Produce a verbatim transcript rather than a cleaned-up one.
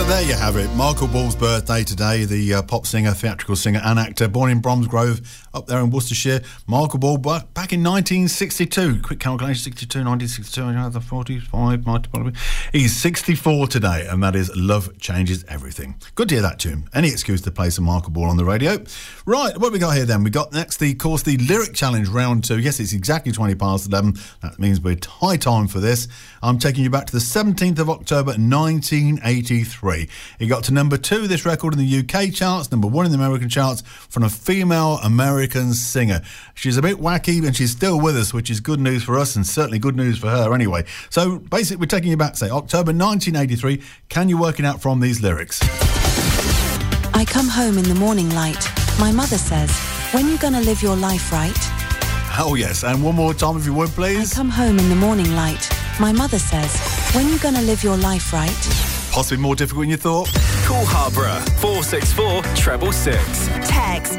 So there you have it. Michael Ball's birthday today, the uh, pop singer, theatrical singer and actor, born in Bromsgrove, up there in Worcestershire. Michael Ball, back in nineteen sixty-two. Quick calculation, sixty-two, nineteen sixty-two, another forty-five, multiplied. He's sixty-four today, and that is Love Changes Everything. Good to hear that tune. Any excuse to play some Michael Ball on the radio. Right, what have we got here then? We got next, the, of course, the Lyric Challenge round two. Yes, it's exactly twenty past eleven. That means we're high time for this. I'm taking you back to the seventeenth of October, nineteen eighty-three. It got to number two, this record, in the U K charts, number one in the American charts, from a female American singer. She's a bit wacky, and she's still with us, which is good news for us, and certainly good news for her anyway. So, basically, we're taking you back, say, October nineteen eighty-three. Can you work it out from these lyrics? I come home in the morning light. My mother says, when you gonna live your life right? Oh, yes, and one more time, if you would, please. I come home in the morning light. My mother says, when you gonna live your life right? Possibly more difficult than you thought. Call Harborough, four six four, treble six. Text